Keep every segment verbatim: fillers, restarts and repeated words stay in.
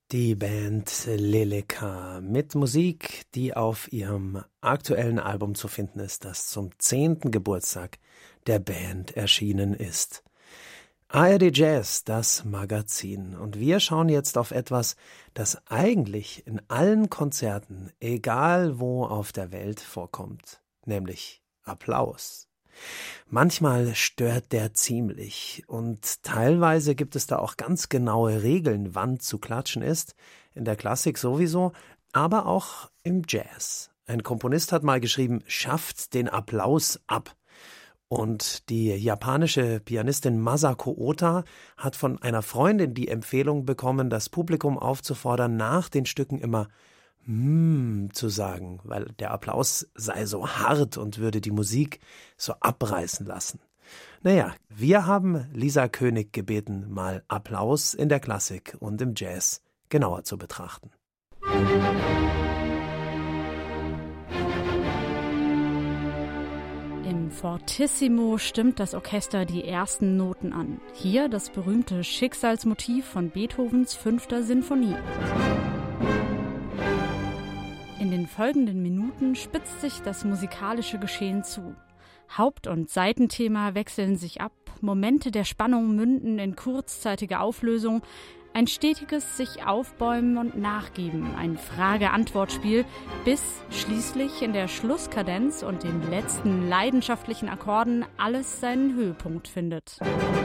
Die Band Leleka mit Musik, die auf ihrem aktuellen Album zu finden ist, das zum zehnten Geburtstag der Band erschienen ist. A R D Jazz, das Magazin. Und wir schauen jetzt auf etwas, das eigentlich in allen Konzerten, egal wo auf der Welt, vorkommt, nämlich Applaus. Manchmal stört der ziemlich und teilweise gibt es da auch ganz genaue Regeln, wann zu klatschen ist, in der Klassik sowieso, aber auch im Jazz. Ein Komponist hat mal geschrieben, schafft den Applaus ab. Und die japanische Pianistin Masako Ota hat von einer Freundin die Empfehlung bekommen, das Publikum aufzufordern, nach den Stücken immer Mm zu sagen, weil der Applaus sei so hart und würde die Musik so abreißen lassen. Naja, wir haben Lisa König gebeten, mal Applaus in der Klassik und im Jazz genauer zu betrachten. Im Fortissimo stimmt das Orchester die ersten Noten an. Hier das berühmte Schicksalsmotiv von Beethovens fünfter Sinfonie. In den folgenden Minuten spitzt sich das musikalische Geschehen zu. Haupt- und Seitenthema wechseln sich ab, Momente der Spannung münden in kurzzeitige Auflösung, ein stetiges sich aufbäumen und nachgeben, ein Frage-Antwort-Spiel, bis schließlich in der Schlusskadenz und den letzten leidenschaftlichen Akkorden alles seinen Höhepunkt findet.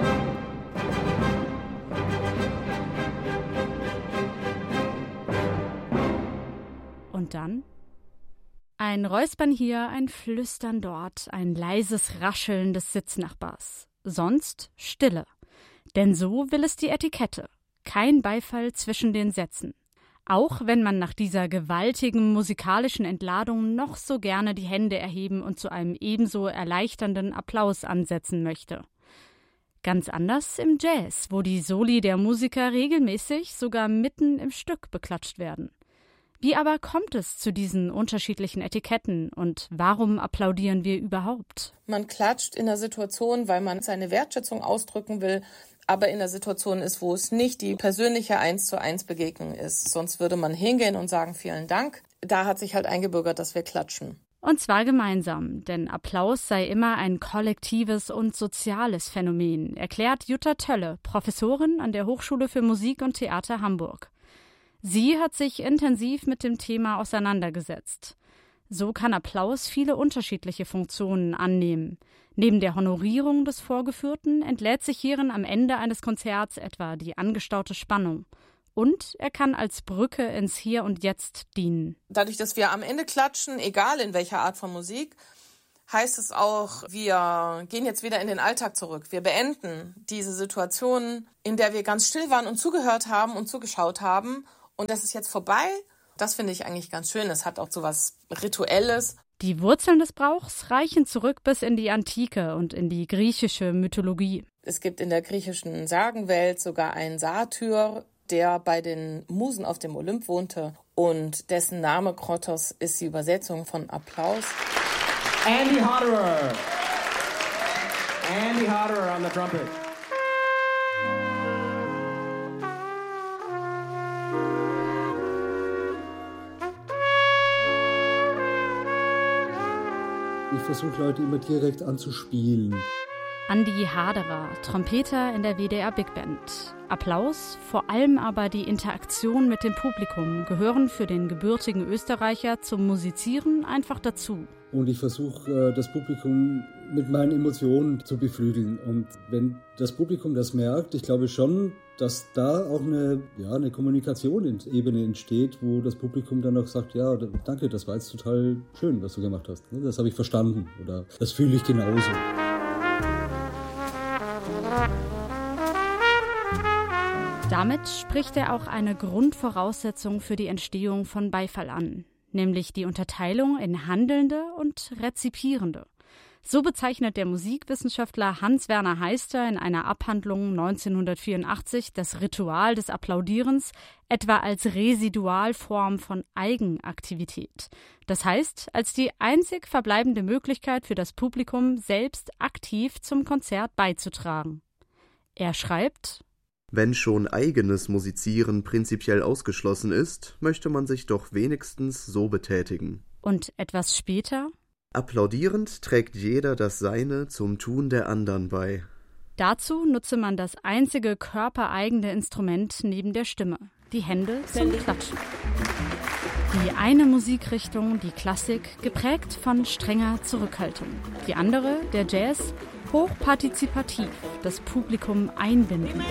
Und dann? Ein Räuspern hier, ein Flüstern dort, ein leises Rascheln des Sitznachbars. Sonst Stille. Denn so will es die Etikette. Kein Beifall zwischen den Sätzen. Auch wenn man nach dieser gewaltigen musikalischen Entladung noch so gerne die Hände erheben und zu einem ebenso erleichternden Applaus ansetzen möchte. Ganz anders im Jazz, wo die Soli der Musiker regelmäßig sogar mitten im Stück beklatscht werden. Wie aber kommt es zu diesen unterschiedlichen Etiketten und warum applaudieren wir überhaupt? Man klatscht in der Situation, weil man seine Wertschätzung ausdrücken will, aber in der Situation ist, wo es nicht die persönliche eins zu eins Begegnung ist. Sonst würde man hingehen und sagen, vielen Dank. Da hat sich halt eingebürgert, dass wir klatschen. Und zwar gemeinsam, denn Applaus sei immer ein kollektives und soziales Phänomen, erklärt Jutta Tölle, Professorin an der Hochschule für Musik und Theater Hamburg. Sie hat sich intensiv mit dem Thema auseinandergesetzt. So kann Applaus viele unterschiedliche Funktionen annehmen. Neben der Honorierung des Vorgeführten entlädt sich hierin am Ende eines Konzerts etwa die angestaute Spannung. Und er kann als Brücke ins Hier und Jetzt dienen. Dadurch, dass wir am Ende klatschen, egal in welcher Art von Musik, heißt es auch, wir gehen jetzt wieder in den Alltag zurück. Wir beenden diese Situation, in der wir ganz still waren und zugehört haben und zugeschaut haben. Und das ist jetzt vorbei. Das finde ich eigentlich ganz schön. Es hat auch so was Rituelles. Die Wurzeln des Brauchs reichen zurück bis in die Antike und in die griechische Mythologie. Es gibt in der griechischen Sagenwelt sogar einen Satyr, der bei den Musen auf dem Olymp wohnte. Und dessen Name Krotos ist die Übersetzung von Applaus. Andy Hodderer. Andy Hodderer on the trumpet. Ich versuche Leute immer direkt anzuspielen. Andy Haderer, Trompeter in der W D R Big Band. Applaus, vor allem aber die Interaktion mit dem Publikum gehören für den gebürtigen Österreicher zum Musizieren einfach dazu. Und ich versuche, das Publikum mit meinen Emotionen zu beflügeln. Und wenn das Publikum das merkt, ich glaube schon, dass da auch eine, ja, eine Kommunikationsebene entsteht, wo das Publikum dann auch sagt, ja, danke, das war jetzt total schön, was du gemacht hast. Das habe ich verstanden oder das fühle ich genauso. Damit spricht er auch eine Grundvoraussetzung für die Entstehung von Beifall an, nämlich die Unterteilung in Handelnde und Rezipierende. So bezeichnet der Musikwissenschaftler Hans-Werner Heister in einer Abhandlung neunzehnhundertvierundachtzig das Ritual des Applaudierens etwa als Residualform von Eigenaktivität. Das heißt, als die einzig verbleibende Möglichkeit für das Publikum, selbst aktiv zum Konzert beizutragen. Er schreibt: Wenn schon eigenes Musizieren prinzipiell ausgeschlossen ist, möchte man sich doch wenigstens so betätigen. Und etwas später? Applaudierend trägt jeder das Seine zum Tun der anderen bei. Dazu nutze man das einzige körpereigene Instrument neben der Stimme, die Hände zum Klatschen. Die eine Musikrichtung, die Klassik, geprägt von strenger Zurückhaltung. Die andere, der Jazz, hochpartizipativ, das Publikum einbindend.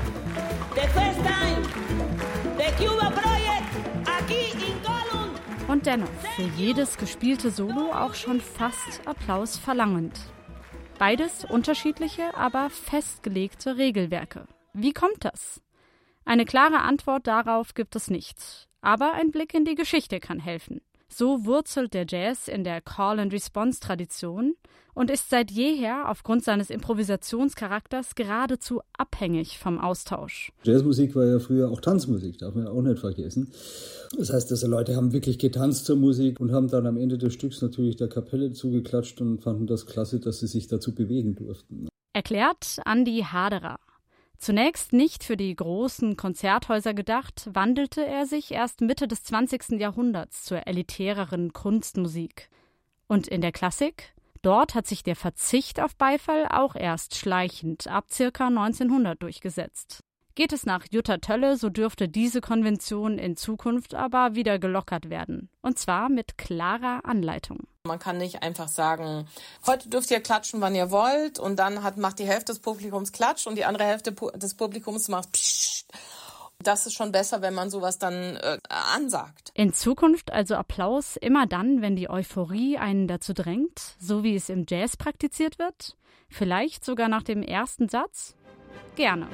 Und dennoch für jedes gespielte Solo auch schon fast Applaus verlangend. Beides unterschiedliche, aber festgelegte Regelwerke. Wie kommt das? Eine klare Antwort darauf gibt es nicht. Aber ein Blick in die Geschichte kann helfen. So wurzelt der Jazz in der Call-and-Response-Tradition und ist seit jeher aufgrund seines Improvisationscharakters geradezu abhängig vom Austausch. Jazzmusik war ja früher auch Tanzmusik, darf man auch nicht vergessen. Das heißt, diese Leute haben wirklich getanzt zur Musik und haben dann am Ende des Stücks natürlich der Kapelle zugeklatscht und fanden das klasse, dass sie sich dazu bewegen durften. Erklärt Andi Haderer. Zunächst nicht für die großen Konzerthäuser gedacht, wandelte er sich erst Mitte des zwanzigsten Jahrhunderts zur elitäreren Kunstmusik. Und in der Klassik? Dort hat sich der Verzicht auf Beifall auch erst schleichend ab ca. neunzehnhundert durchgesetzt. Geht es nach Jutta Tölle, so dürfte diese Konvention in Zukunft aber wieder gelockert werden. Und zwar mit klarer Anleitung. Man kann nicht einfach sagen, heute dürft ihr klatschen, wann ihr wollt, und dann hat, macht die Hälfte des Publikums Klatsch und die andere Hälfte des Publikums macht Psst. Das ist schon besser, wenn man sowas dann äh, ansagt. In Zukunft also Applaus immer dann, wenn die Euphorie einen dazu drängt, so wie es im Jazz praktiziert wird? Vielleicht sogar nach dem ersten Satz? Gerne.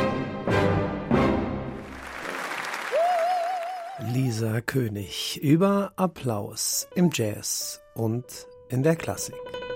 Lisa König über Applaus im Jazz und in der Klassik.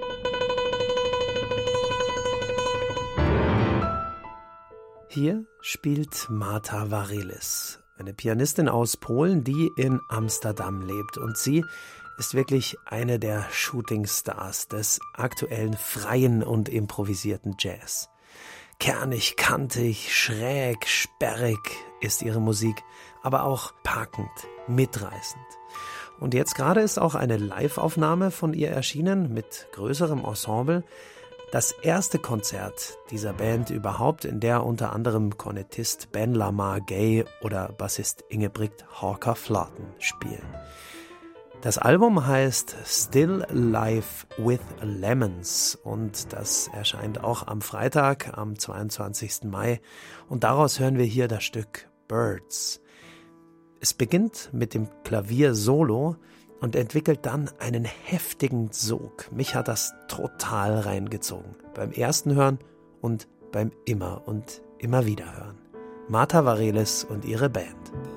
Hier spielt Marta Varelis, eine Pianistin aus Polen, die in Amsterdam lebt. Und sie ist wirklich eine der Shootingstars des aktuellen freien und improvisierten Jazz. Kernig, kantig, schräg, sperrig ist ihre Musik, aber auch packend, mitreißend. Und jetzt gerade ist auch eine Live-Aufnahme von ihr erschienen mit größerem Ensemble. Das erste Konzert dieser Band überhaupt, in der unter anderem Kornettist Ben Lamar Gay oder Bassist Ingebrigt Hawker-Flaten spielen. Das Album heißt Still Life with Lemons und das erscheint auch am Freitag, am zweiundzwanzigsten Mai. Und daraus hören wir hier das Stück Birds. Es beginnt mit dem Klavier-Solo und entwickelt dann einen heftigen Sog. Mich hat das total reingezogen. Beim ersten Hören und beim immer und immer wieder Hören. Marta Varelis und ihre Band.